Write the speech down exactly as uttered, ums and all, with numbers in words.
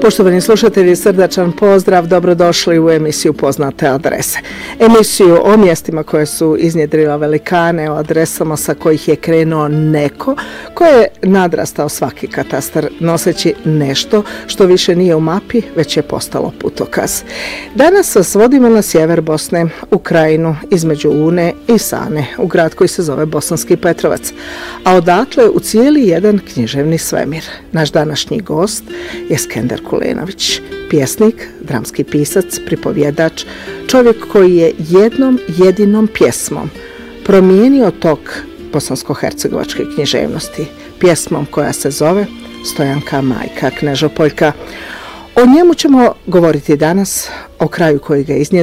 Poštovani slušatelji, srdačan pozdrav, dobrodošli u emisiju Poznate adrese. Emisiju o mjestima koje su iznjedrila velikane, o adresama sa kojih je krenuo neko ko je nadrastao svaki katastar noseći nešto što više nije u mapi, već je postalo putokaz. Danas se svodimo na sjever Bosne, u krajinu između Une i Sane, u grad koji se zove Bosanski Petrovac, a odatle u cijeli jedan književni svemir. Naš današnji gost je Skender Kulenović, pjesnik, dramski pisac, pripovjedač, čovjek koji je jednom jedinom pjesmom promijenio tok bosansko-hercegovačke književnosti, pjesmom koja se zove Stojanka majka Knežopoljka. O njemu ćemo govoriti danas, o kraju koji ga iznjedrio,